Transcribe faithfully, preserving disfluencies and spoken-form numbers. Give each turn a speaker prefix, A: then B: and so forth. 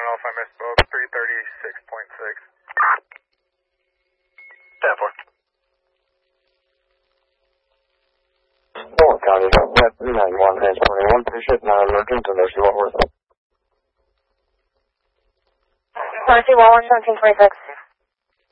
A: know if I misspoke. three thirty-six point six. ten four.
B: Four County, Southwest three ninety-one, transporting one patient, non-emergent, and there's Fort Worth.
C: Mercy, one one seventeen twenty-six.